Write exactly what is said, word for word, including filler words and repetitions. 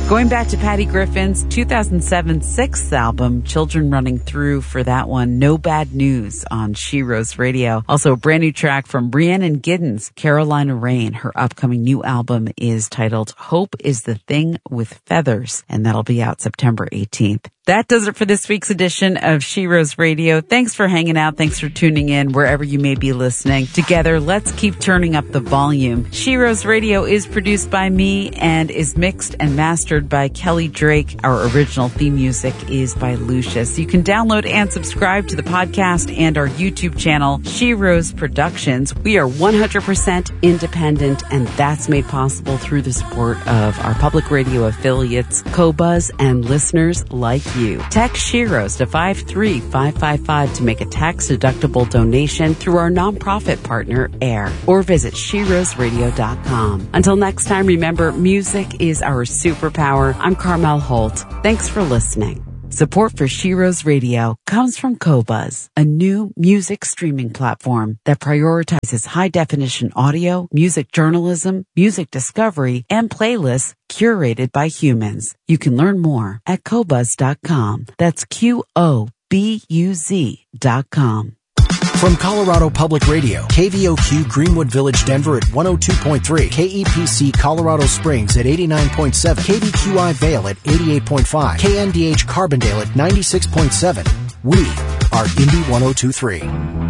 Going back to Patty Griffin's two thousand seven sixth album, Children Running Through, for that one, No Bad News on She Rose Radio. Also a brand new track from Rhiannon Giddens, Carolina Rain. Her upcoming new album is titled Hope is the Thing with Feathers, and that'll be out September eighteenth. That does it for this week's edition of She Rose Radio. Thanks for hanging out. Thanks for tuning in wherever you may be listening. Together, let's keep turning up the volume. She Rose Radio is produced by me and is mixed and mastered by Kelly Drake. Our original theme music is by Lucius. You can download and subscribe to the podcast and our YouTube channel, She Rose Productions. We are one hundred percent independent, and that's made possible through the support of our public radio affiliates, Qobuz, and listeners like you. Text She Rose to five three five five five to make a tax-deductible donation through our nonprofit partner, AIR, or visit she rose radio dot com. Until next time, remember, music is our superpower. I'm Carmel Holt. Thanks for listening. Support for She Rose Radio comes from Qobuz, a new music streaming platform that prioritizes high-definition audio, music journalism, music discovery, and playlists curated by humans. You can learn more at Qobuz dot com. That's Q O B U Z dot com. From Colorado Public Radio, K V O Q Greenwood Village, Denver at one oh two point three, K E P C Colorado Springs at eighty-nine point seven, K V Q I Vail at eighty-eight point five, K N D H Carbondale at ninety-six point seven. We are Indy one oh two point three.